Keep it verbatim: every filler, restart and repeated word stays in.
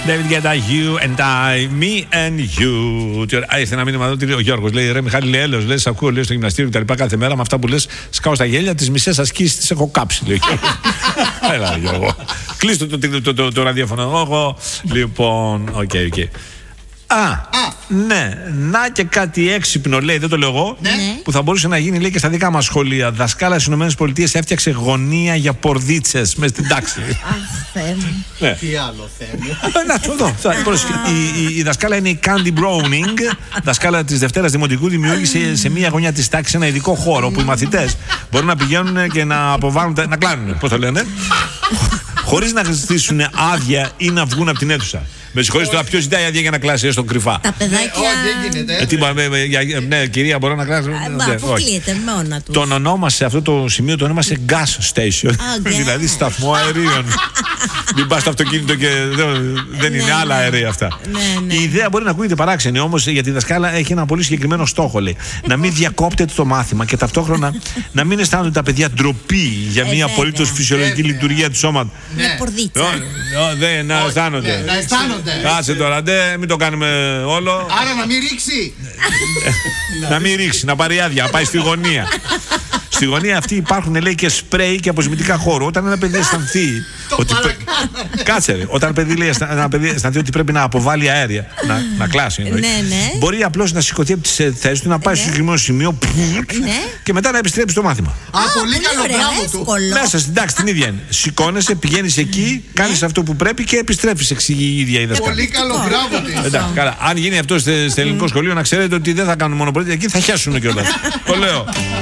David Guetta, you and I, me and you. Ήρθε ένα μήνυμα εδώ, ο Γιώργος λέει: Ρε Μιχάλη, λέει έλεος, λες, ακούω, λέει, στο γυμναστήριο και τα λοιπά κάθε μέρα. Με αυτά που λες, σκάω στα γέλια, τις μισές ασκήσεις τις έχω κάψει, λέει ο Γιώργος. Έλα, Γιώργο. Κλείστο το, το, το, το, το ραδιόφωνο. Εγώ. Λοιπόν, οκ, okay, οκ. Okay. Α, Α, ναι, να και κάτι έξυπνο, λέει, δεν το λέω εγώ, ναι, που θα μπορούσε να γίνει, λέει, και στα δικά μας σχολεία. Δασκάλα στις ΗΠΑ έφτιαξε γωνία για πορδίτσες μέσα στην τάξη. Αχ, Θεέ μου. Ναι. Τι άλλο θέλει. Να το δω. η, η, η δασκάλα είναι η Candy Browning, δασκάλα της Δευτέρας Δημοτικού, δημιούργησε σε μία γωνιά της τάξης ένα ειδικό χώρο που οι μαθητές μπορούν να πηγαίνουν και να αποβάλουν, να κλάνουν, πώς το λένε, χωρίς να ζητήσουν άδεια ή να βγουν από την αίθουσα. Με συγχωρείτε τώρα, ποιος ζητάει άδεια για να κλάσει έστω κρυφά? Τα παιδάκια. Όχι, δεν γίνεται. Ναι, κυρία, μπορώ να κλάσω. Αποκλείεται μόνα του. Τον ονόμασε αυτό το σημείο, το ονόμασε gas station. Δηλαδή σταθμό αερίων. Μην πας στο αυτοκίνητο και δεν είναι άλλα αερία αυτά. Η ιδέα μπορεί να ακούγεται παράξενη, όμως για τη δασκάλα έχει ένα πολύ συγκεκριμένο στόχο. Λέει. Να μην διακόπτεται το μάθημα και ταυτόχρονα να μην αισθάνονται τα παιδιά ντροπή για μια απολύτως φυσιολογική λειτουργία του σώματος. Μια πορδίτσα. Δεν να αισθάνονται. Κάτσε τώρα, ντε, μην το κάνουμε όλο. Άρα να μην ρίξει. Να μην ρίξει, να πάρει άδεια, να πάει στη γωνία. Στη γωνία αυτή υπάρχουν, λέει, και σπρέι και αποσμητικά χώρου. Όταν ένα παιδί αισθανθεί. ότι πρέ... Κάτσε, ρε. Όταν ένα παιδί, λέει, ένα παιδί αισθανθεί ότι πρέπει να αποβάλει αέρια, να, να κλάσει, ναι, ναι. μπορεί απλώς να σηκωθεί από τις θέσεις του, να πάει ναι. στο συγκεκριμένο σημείο ναι. και μετά να επιστρέψει στο μάθημα. Α, πολύ καλό, μπράβο του. Μέσα στην τάξη την ίδια είναι. Σηκώνεσαι, πηγαίνεις εκεί, κάνεις αυτό που πρέπει και επιστρέφεις, εξηγεί η ίδια η δασκάλα. Πολύ καλό, μπράβο της. Αν γίνει αυτό στο ελληνικό σχολείο, να ξέρετε ότι δεν θα κάνουν μόνο πολιτική, εκεί θα χάσουν κιόλας. Το λέω.